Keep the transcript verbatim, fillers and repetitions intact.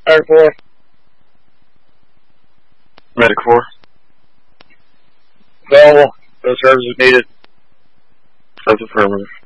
Air four. Medic four. Available. No services needed. That's affirmative.